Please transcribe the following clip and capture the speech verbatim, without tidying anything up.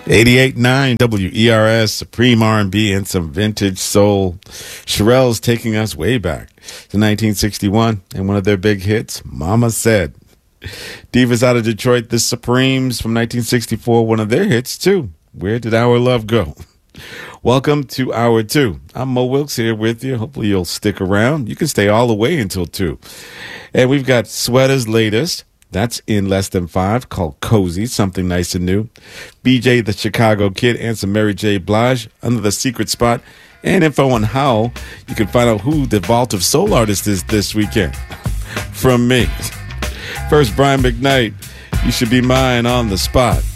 eighty-eight point nine W E R S, Supreme R and B, and some vintage soul. Shirelles taking us way back to nineteen sixty-one, and one of their big hits, Mama Said. Divas out of Detroit, the Supremes from nineteen sixty-four, one of their hits too, Where Did Our Love Go? Welcome to Hour two. I'm Mo Wilkes here with you. Hopefully you'll stick around. You can stay all the way until two. And we've got Sweater's latest. That's in less than five, called Cozy, something nice and new. B J the Chicago Kid and some Mary J. Blige, Under the Secret Spot, and info on how you can find out who the Vault of Soul artist is this weekend. From me. First, Brian McKnight, You Should Be Mine on the Spot.